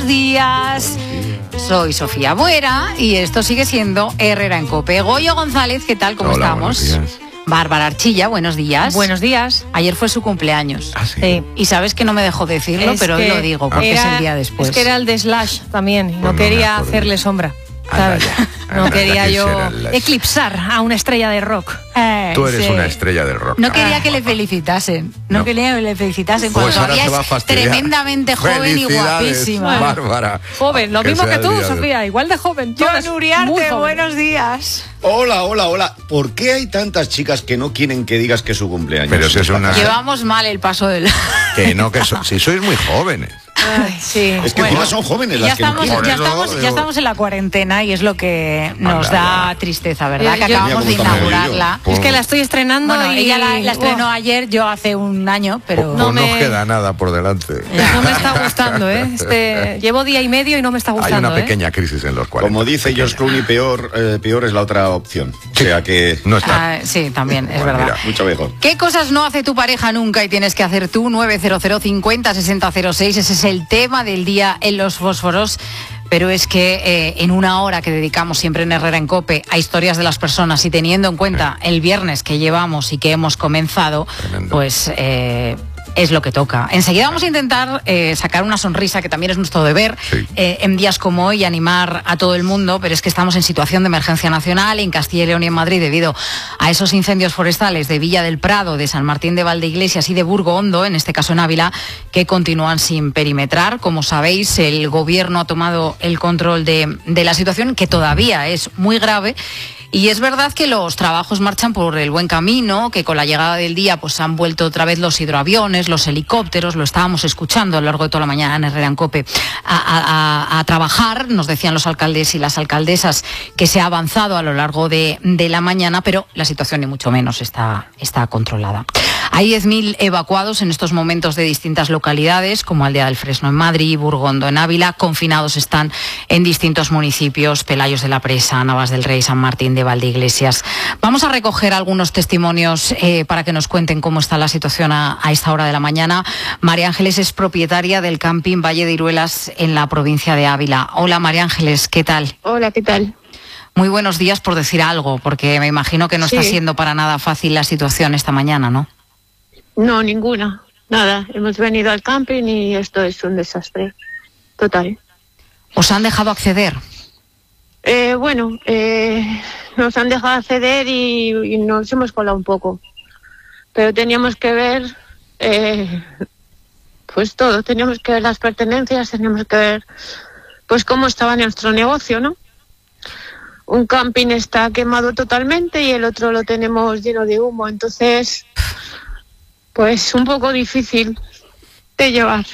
buenos días. Soy Sofía Buera y esto sigue siendo Herrera en COPE. Goyo González, ¿qué tal? ¿Cómo estamos? Buenos días. Bárbara Archilla, buenos días. Buenos días. Ayer fue su cumpleaños. Ah, sí. Y sabes que no me dejó decirlo, pero hoy lo digo porque es el día después. Es que era el de Slash también, y Pues no no quería me acuerdo. hacerle sombra. Anda ¿Sabes? ya, No anda quería ya, que yo será el- eclipsar a una estrella de rock. Tú eres Sí. una estrella del rock. No quería que le felicitasen. No quería que le felicitasen. Pues Cuando ahora todavía se va a es fastidiar. tremendamente joven y Felicidades, guapísima. Bárbara. Joven, lo mismo sea que el tú, día de- Sofía, igual de joven. John todas muy Uriarte, jóvenes. buenos días. Hola. ¿Por qué hay tantas chicas que no quieren que digas que es su cumpleaños? Pero si es una... Llevamos mal el paso del... Que no, si sois muy jóvenes. Ay, sí. Es que encima son jóvenes Ya las que no estamos, quieren. ya estamos en la cuarentena y es lo que nos da tristeza, ¿verdad? Que Yo- acabamos de Mira cómo está inaugurarla. Pues- Es que la estoy estrenando Bueno, y ella la estrenó Uf, ayer, yo hace un año, pero... No Pues me- no queda nada por delante. no me está gustando, ¿eh? Llevo día y medio y no me está Hay gustando, una pequeña crisis en los 40. Como dice George Clooney, peor es la otra opción. O sea que No está. sí, también, es Bueno, verdad. mira. mucho mejor. ¿Qué cosas no hace tu pareja nunca y tienes que hacer tú? 900 50 60 06. Ese es el tema del día en los fósforos. Pero es que en una hora que dedicamos siempre en Herrera en COPE a historias de las personas y teniendo en cuenta el viernes que llevamos y que hemos comenzado, Tremendo. pues... es lo que toca. Enseguida vamos a intentar sacar una sonrisa, que también es nuestro deber, Sí. en días como hoy, animar a todo el mundo, pero es que estamos en situación de emergencia nacional en Castilla y León y en Madrid debido a esos incendios forestales de Villa del Prado, de San Martín de Valdeiglesias y de Burgo Hondo, en este caso en Ávila, que continúan sin perimetrar. Como sabéis, el gobierno ha tomado el control de la situación, que todavía es muy grave. Y es verdad que los trabajos marchan por el buen camino, que con la llegada del día pues han vuelto otra vez los hidroaviones, los helicópteros, lo estábamos escuchando a lo largo de toda la mañana en Herrera en COPE, a trabajar. Nos decían los alcaldes y las alcaldesas que se ha avanzado a lo largo de la mañana, pero la situación ni mucho menos está controlada. Hay 10.000 evacuados en estos momentos de distintas localidades, como Aldea del Fresno en Madrid, Burgondo en Ávila. Confinados están en distintos municipios: Pelayos de la Presa, Navas del Rey, San Martín de Valdeiglesias. Vamos a recoger algunos testimonios para que nos cuenten cómo está la situación a esta hora de la mañana. María Ángeles es propietaria del camping Valle de Iruelas en la provincia de Ávila. Hola María Ángeles, ¿qué tal? Hola, ¿qué tal? Muy buenos días, por decir algo, porque me imagino que no está Sí. siendo para nada fácil la situación esta mañana, ¿no? No, ninguna. Nada. Hemos venido al camping y esto es un desastre. Total. ¿Os han dejado acceder? Nos han dejado acceder y nos hemos colado un poco. Pero teníamos que ver, pues todo. Teníamos que ver las pertenencias, teníamos que ver, pues cómo estaba nuestro negocio, ¿no? Un camping está quemado totalmente y el otro lo tenemos lleno de humo. Entonces, pues un poco difícil de llevar.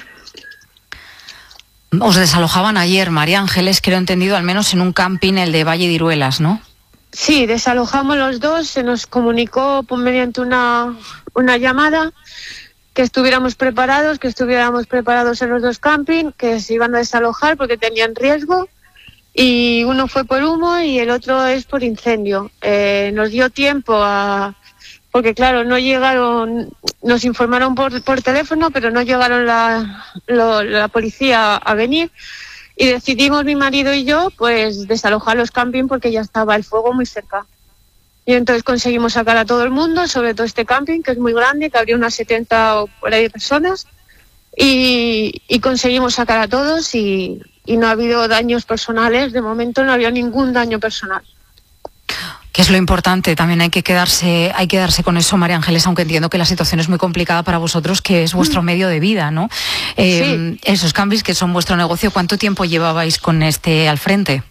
Os desalojaban ayer, María Ángeles, creo entendido, al menos en un camping, el de Valle de Iruelas, ¿no? Sí, desalojamos los dos, se nos comunicó mediante una llamada que estuviéramos preparados en los dos campings, que se iban a desalojar porque tenían riesgo, y uno fue por humo y el otro es por incendio. Nos dio tiempo porque claro, no llegaron, nos informaron por teléfono, pero no llegaron la policía a venir. Y decidimos mi marido y yo pues desalojar los campings porque ya estaba el fuego muy cerca. Y entonces conseguimos sacar a todo el mundo, sobre todo este camping que es muy grande, que habría unas 70 o por ahí personas, y conseguimos sacar a todos y no ha habido daños personales. De momento no había ningún daño personal. Que es lo importante, también hay que quedarse con eso, María Ángeles, aunque entiendo que la situación es muy complicada para vosotros, que es vuestro medio de vida, ¿no? Sí. Esos campings que son vuestro negocio, ¿cuánto tiempo llevabais con este al frente?